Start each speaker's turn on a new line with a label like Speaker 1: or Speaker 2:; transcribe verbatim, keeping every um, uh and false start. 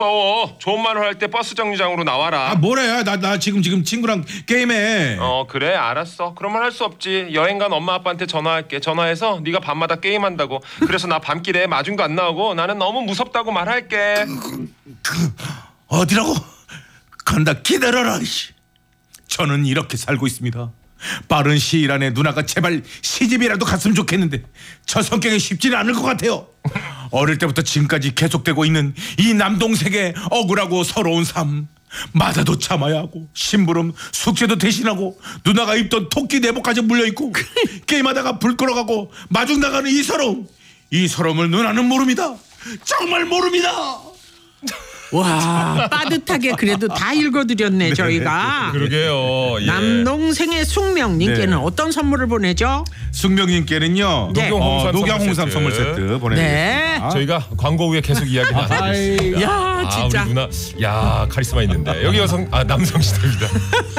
Speaker 1: 어, 좋은 말 할 때 버스 정류장으로 나와라.
Speaker 2: 아 뭐래? 나 나 지금 지금 친구랑 게임해.
Speaker 1: 어 그래 알았어. 그러면 할 수 없지. 여행 간 엄마 아빠한테 전화할게. 전화해서 네가 밤마다 게임한다고. 그래서 나 밤길에 마중도 안 나오고 나는 너무 무섭다고 말할게.
Speaker 2: 어디라고? 간다 기다려라. 씨. 저는 이렇게 살고 있습니다. 빠른 시일 안에 누나가 제발 시집이라도 갔으면 좋겠는데 저 성격이 쉽지는 않을 것 같아요. 어릴 때부터 지금까지 계속되고 있는 이 남동생의 억울하고 서러운 삶, 맞아도 참아야 하고 심부름 숙제도 대신하고 누나가 입던 토끼 내복까지 물려있고 게임하다가 불 끌어가고 마중 나가는 이 서러움, 이 서러움을 누나는 모릅니다. 정말 모릅니다.
Speaker 3: 와, 빠듯하게 그래도 다 읽어드렸네 저희가.
Speaker 4: 그러게요. 예.
Speaker 3: 남동생의 숙명님께는
Speaker 2: 네.
Speaker 3: 어떤 선물을 보내죠?
Speaker 2: 숙명님께는요
Speaker 3: 네.
Speaker 4: 녹용 홍삼
Speaker 2: 어, 녹용
Speaker 4: 선물
Speaker 2: 홍삼
Speaker 4: 세트.
Speaker 2: 선물 세트 보내드리겠습니다.
Speaker 4: 저희가 광고 후에 계속 이야기 나누겠습니다.
Speaker 3: 야,
Speaker 4: 아,
Speaker 3: 진짜.
Speaker 4: 우리 누나, 야 카리스마 있는데 여기 여성, 아 남성 시대입니다.